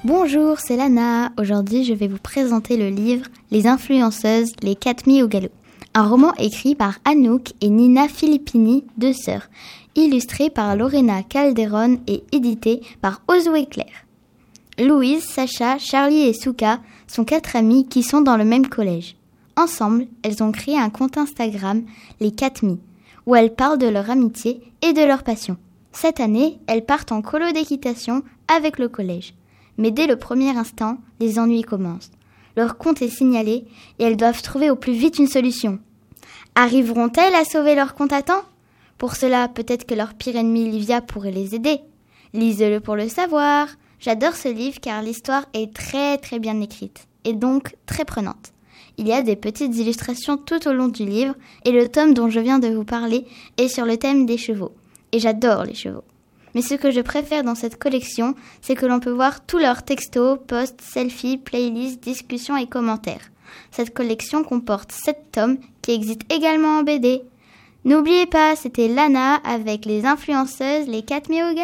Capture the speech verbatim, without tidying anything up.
Bonjour, c'est Lana. Aujourd'hui, je vais vous présenter le livre « Les influenceuses, les quatre mis au galop ». Un roman écrit par Anouk et Nina Filippini, deux sœurs, illustré par Lorena Calderon et édité par Ozo et Claire. Louise, Sacha, Charlie et Souka sont quatre amies qui sont dans le même collège. Ensemble, elles ont créé un compte Instagram, les quatre mis, où elles parlent de leur amitié et de leur passion. Cette année, elles partent en colo d'équitation avec le collège. Mais dès le premier instant, les ennuis commencent. Leur compte est signalé et elles doivent trouver au plus vite une solution. Arriveront-elles à sauver leur compte à temps ? Pour cela, peut-être que leur pire ennemi Livia pourrait les aider. Lisez-le pour le savoir. J'adore ce livre car l'histoire est très très bien écrite et donc très prenante. Il y a des petites illustrations tout au long du livre et le tome dont je viens de vous parler est sur le thème des chevaux. Et j'adore les chevaux. Mais ce que je préfère dans cette collection, c'est que l'on peut voir tous leurs textos, posts, selfies, playlists, discussions et commentaires. Cette collection comporte sept tomes qui existent également en B D. N'oubliez pas, c'était Lana avec les influenceuses, les quatre mis au galop.